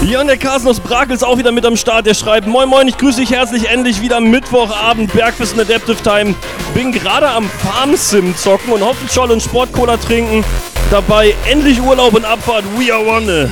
Ja, und der Carsten aus Brakel ist auch wieder mit am Start. Der schreibt: Moin Moin, ich grüße dich herzlich, endlich wieder Mittwochabend, Bergfest und Adaptive Time. Bin gerade am Farm-Sim zocken und Hopfenscholle und Sportcola trinken. Dabei endlich Urlaub und Abfahrt, we are one.